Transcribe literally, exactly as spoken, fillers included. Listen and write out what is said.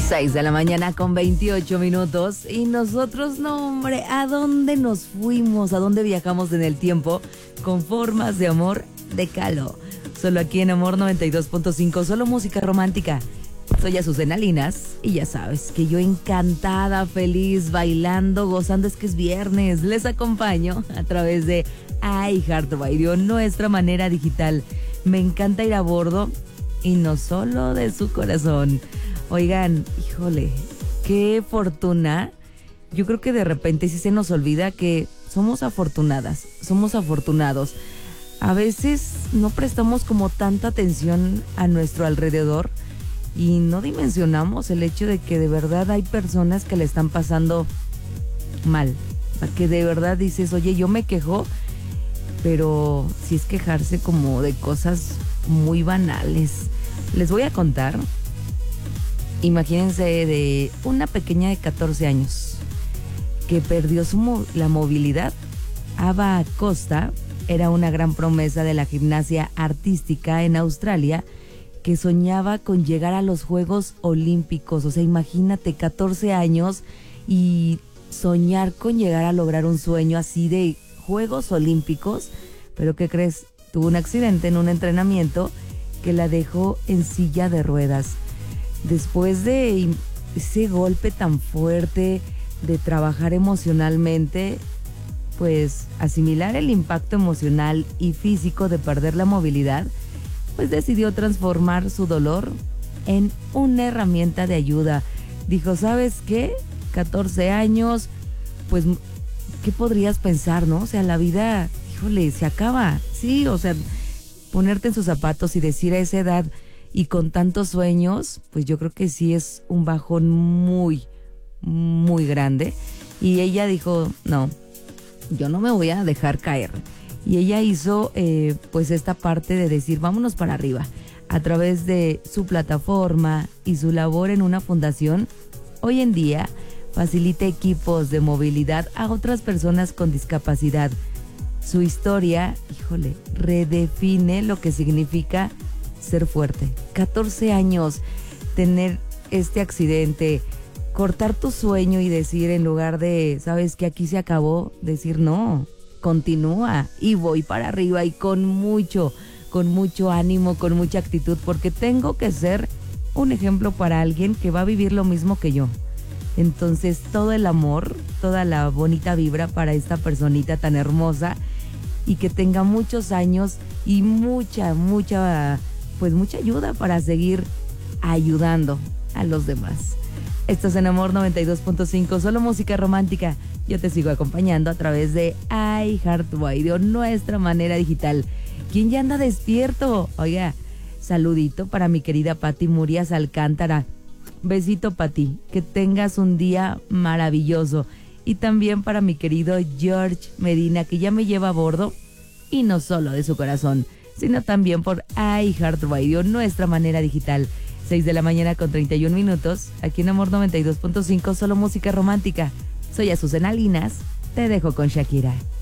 seis de la mañana con veintiocho minutos y nosotros, no hombre, ¿a dónde nos fuimos? ¿A dónde viajamos en el tiempo? Con formas de amor de Calo. Solo aquí en Amor noventa y dos punto cinco, solo música romántica. Soy Azucena Linas y ya sabes que yo encantada, feliz, bailando, gozando, es que es viernes. Les acompaño a través de iHeartRadio, nuestra manera digital. Me encanta ir a bordo y no solo de su corazón. Oigan, híjole, qué fortuna. Yo creo que de repente sí se nos olvida que somos afortunadas, somos afortunados. A veces no prestamos como tanta atención a nuestro alrededor y no dimensionamos el hecho de que de verdad hay personas que le están pasando mal. O sea, que de verdad dices, oye, yo me quejo, pero sí es quejarse como de cosas muy banales. Les voy a contar. Imagínense de una pequeña de catorce años que perdió su mo- la movilidad. Ava Costa era una gran promesa de la gimnasia artística en Australia que soñaba con llegar a los Juegos Olímpicos. O sea, imagínate, catorce años y soñar con llegar a lograr un sueño así de Juegos Olímpicos. Pero ¿qué crees? Tuvo un accidente en un entrenamiento que la dejó en silla de ruedas. Después de ese golpe tan fuerte, de trabajar emocionalmente, pues asimilar el impacto emocional y físico de perder la movilidad, pues decidió transformar su dolor en una herramienta de ayuda. Dijo, ¿sabes qué? catorce años, pues, ¿qué podrías pensar, no? O sea, la vida, híjole, se acaba. Sí, o sea, ponerte en sus zapatos y decir a esa edad y con tantos sueños, pues yo creo que sí es un bajón muy, muy grande. Y ella dijo, no, yo no me voy a dejar caer. Y ella hizo eh, pues esta parte de decir, vámonos para arriba. A través de su plataforma y su labor en una fundación, hoy en día facilita equipos de movilidad a otras personas con discapacidad. Su historia, híjole, redefine lo que significa ser fuerte. catorce años, tener este accidente, cortar tu sueño y decir, en lugar de, sabes que aquí se acabó, decir no, continúa y voy para arriba y con mucho, con mucho ánimo, con mucha actitud, porque tengo que ser un ejemplo para alguien que va a vivir lo mismo que yo. Entonces, todo el amor, toda la bonita vibra para esta personita tan hermosa y que tenga muchos años y mucha, mucha, pues mucha ayuda para seguir ayudando a los demás. Esto es en Amor noventa y dos punto cinco, solo música romántica. Yo te sigo acompañando a través de iHeartRadio, nuestra manera digital. ¿Quién ya anda despierto? Oiga, saludito para mi querida Pati Murias Alcántara. Besito, Pati, que tengas un día maravilloso. Y también para mi querido George Medina, que ya me lleva a bordo, y no solo de su corazón, sino también por iHeartRadio, nuestra manera digital. seis de la mañana con treinta y un minutos, aquí en Amor noventa y dos punto cinco, solo música romántica. Soy Azucena Linas, te dejo con Shakira.